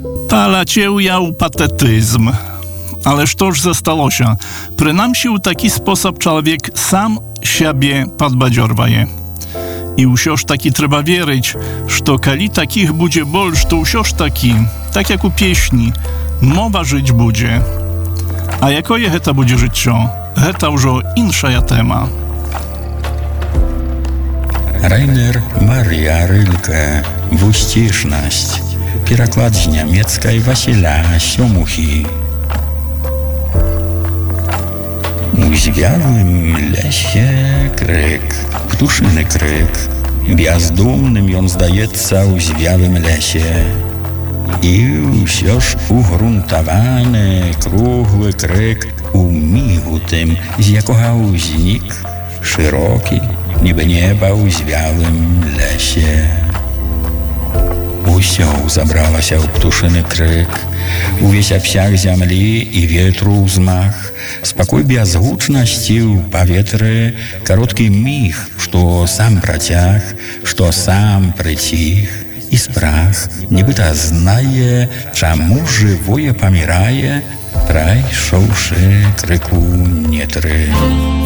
Talacie ujał patetyzm. Ależ to już zastaloся. Prynamsi u taki sposób człowiek sam siebie podbadziorwaje. I usioż taki trzeba wierzyć, że kali takich będzie bolż, to usioż taki, tak jak u pieśni, mowa żyć będzie. A jakoje heta będzie życio? Heta już insza tema. Rainer Maria Rilke, Wuściszność. Переклад z niemieckiej Wasila Siomuchi. U zwiałym lesie kryk, ptuszyny kryk, бездумnym ją zdajeca u zwiałym lesie. I usioż ugruntowany, kruchły kryk u migu tym, z jakoho znik, szeroki, niby nieba u zwiałym lesie. Usioł zabrała się u ptuszyny kryk, увесь обсяг земли и ветру взмах, спокой беззвучности у поветры, короткий миг, что сам протяг, что сам притих, и спрах, нібито знає, чому живое помирає, трай шовши крику нетри.